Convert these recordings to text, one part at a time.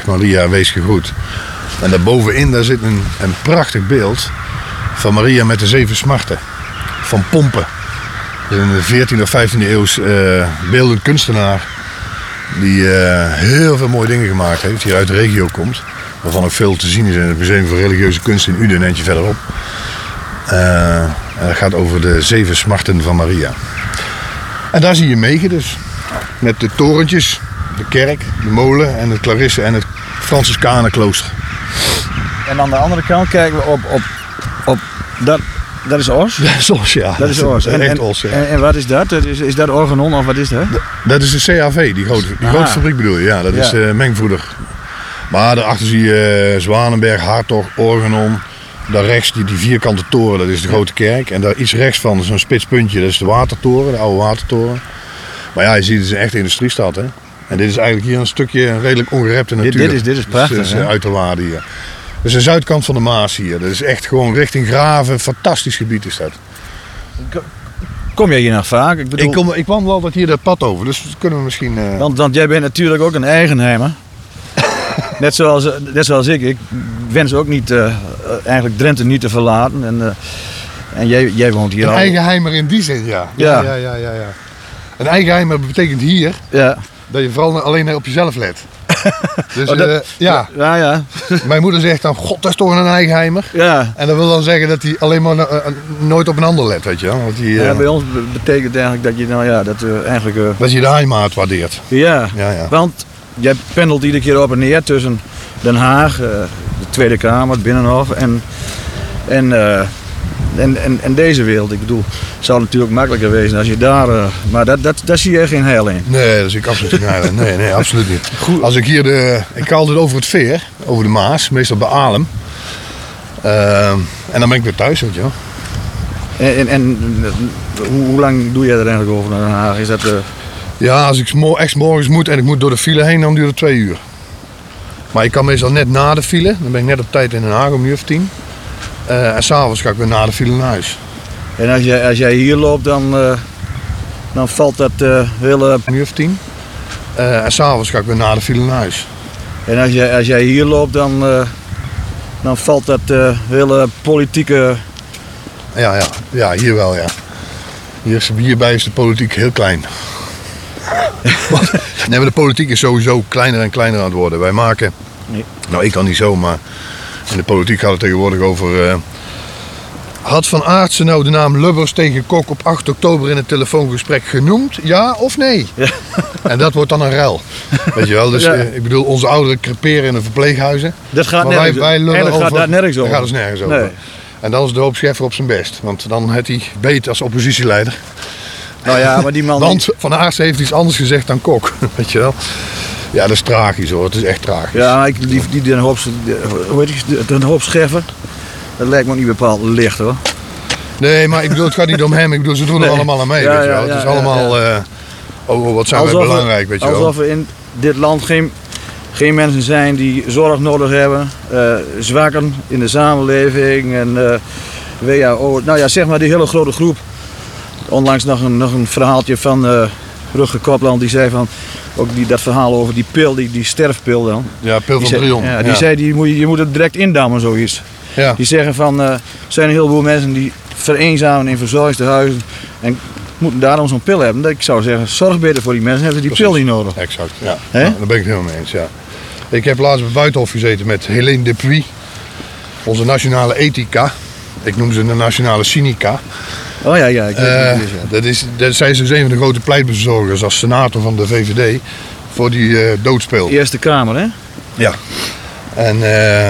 Maria, wees gegroet. En daarbovenin daar zit een prachtig beeld van Maria met de 7 smarten. Van Pompen. Een 14e of 15e eeuws beeldend kunstenaar. Die heel veel mooie dingen gemaakt heeft. Die uit de regio komt. Waarvan ook veel te zien is in het Museum voor Religieuze Kunst in Uden, een eentje verderop. En dat gaat over de 7 smarten van Maria. En daar zie je Megen dus. Met de torentjes, de kerk, de molen en het Clarisse en het Franciscanenklooster. En aan de andere kant kijken we op dat is Os? Dat is Os, ja. Dat is Os. Echt Os, ja. En wat is dat? Is dat Organon of wat is dat? Dat is de CAV, die grote fabriek bedoel je. Ja, dat is mengvoeder. Maar daarachter zie je Zwanenberg, Hartog, Organon. Daar rechts die vierkante toren, dat is de grote kerk. En daar iets rechts van zo'n spitspuntje, dat is de watertoren, de oude watertoren. Maar ja, je ziet het is een echte industriestad, hè. En dit is eigenlijk hier een stukje redelijk ongerepte natuur. Dit is prachtig. Dus dit is uiterwaarde hier. Dat is de zuidkant van de Maas hier. Dat is echt gewoon richting Graven. Fantastisch gebied is dat. Kom jij hier nog vaak? Ik wandel altijd hier dat pad over, dus dat kunnen we misschien... Want jij bent natuurlijk ook een eigenheimer. net zoals ik. Ik wens ook niet, eigenlijk Drenthe niet te verlaten. En jij woont hier een al... eigenheimer in die zin, ja. Ja. Een eigenheimer betekent hier dat je vooral alleen op jezelf let. Dus ja. Mijn moeder zegt dan, god, dat is toch een eigenheimer. Ja. En dat wil dan zeggen dat hij alleen maar nooit op een ander let, weet je wel. Bij ons betekent eigenlijk dat je dat je de heimaat waardeert. Ja. Want jij pendelt iedere keer op en neer tussen Den Haag, de Tweede Kamer, het Binnenhof en deze wereld. Ik bedoel, het zou natuurlijk makkelijker wezen als je daar... maar daar zie je geen heil in. Nee, daar zie ik absoluut geen heil in. Nee, absoluut niet. Goed. Als ik hier ik ga altijd over het veer, over de Maas, meestal bij Alem. En dan ben ik weer thuis, weet je wel. En hoe lang doe jij er eigenlijk over naar Den Haag? Is dat... Ja, als ik echt morgens moet en ik moet door de file heen, dan duurt het 2 uur. Maar ik kan meestal net na de file, dan ben ik net op tijd in Den Haag om 9:50. En s'avonds ga ik weer na de file naar huis. En als jij hier loopt, dan valt dat hele... 9:10. En s'avonds ga ik weer na de file naar huis. En als jij hier loopt, dan valt dat hele politieke... Ja, hier wel, ja. Hierbij is de politiek heel klein. Nee, maar de politiek is sowieso kleiner en kleiner aan het worden. Wij maken... Nee. Nou, ik kan niet zo, maar... In de politiek gaat het tegenwoordig over... Had Van Aartsen nou de naam Lubbers tegen Kok op 8 oktober in het telefoongesprek genoemd? Ja of nee? Ja. En dat wordt dan een rel. Weet je wel? Dus ik bedoel, onze ouderen creperen in de verpleeghuizen. Dat gaat nergens over. Gaat daar nergens over. Dat gaat dus nergens over. Nee. En dan is de hoop Scheffer op zijn best. Want dan heeft hij beet als oppositieleider. Nou ja, maar die man... Want Van Aartsen heeft iets anders gezegd dan Kok. Weet je wel? Ja, dat is tragisch hoor. Het is echt tragisch. Ja, die Den Hoop Scheffer, dat lijkt me niet bepaald licht hoor. Nee, maar ik bedoel, het gaat niet om hem. Ik bedoel, ze doen er allemaal aan mee. Weet je wel. Het is allemaal... wat zijn wij belangrijk, weet je wel. Alsof er in dit land geen mensen zijn die zorg nodig hebben. Zwakken in de samenleving. En WHO. Nou ja, zeg maar die hele grote groep. Onlangs nog een verhaaltje van Rutger Kopland. Die zei van... Ook dat verhaal over die pil, die sterfpil dan. Ja, pil van Brion. Ja, die zei, je moet het direct indammen, zoiets. Ja. Die zeggen van, er zijn een heleboel mensen die vereenzamen in verzorgingstehuizen en moeten daarom zo'n pil hebben. Ik zou zeggen, zorg beter voor die mensen, hebben die pil niet nodig. Exact, ja. Daar ben ik het helemaal mee eens, ja. Ik heb laatst op het Buitenhof gezeten met Helene Dupuy, onze nationale ethica. Ik noem ze de nationale cynica. Oh ja, ik weet het. Zij is dus een van de grote pleitbezorgers als senator van de VVD voor die doodspeel. Eerste Kamer, hè? Ja. En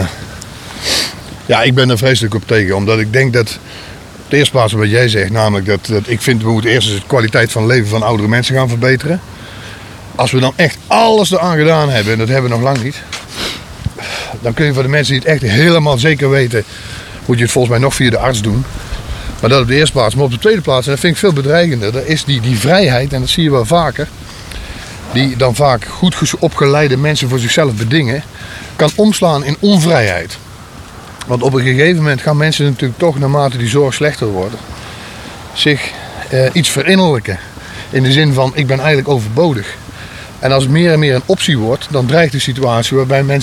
ik ben er vreselijk op tegen, omdat ik denk dat, op de eerste plaats wat jij zegt, namelijk dat ik vind we moeten eerst eens de kwaliteit van het leven van oudere mensen gaan verbeteren. Als we dan echt alles eraan gedaan hebben, en dat hebben we nog lang niet, dan kun je voor de mensen die het echt helemaal zeker weten, moet je het volgens mij nog via de arts doen. Maar dat op de eerste plaats. Maar op de tweede plaats, en dat vind ik veel bedreigender, dat is die vrijheid, en dat zie je wel vaker, die dan vaak goed opgeleide mensen voor zichzelf bedingen, kan omslaan in onvrijheid. Want op een gegeven moment gaan mensen natuurlijk toch, naarmate die zorg slechter wordt, zich iets verinnerlijken. In de zin van, ik ben eigenlijk overbodig. En als het meer en meer een optie wordt, dan dreigt de situatie waarbij mensen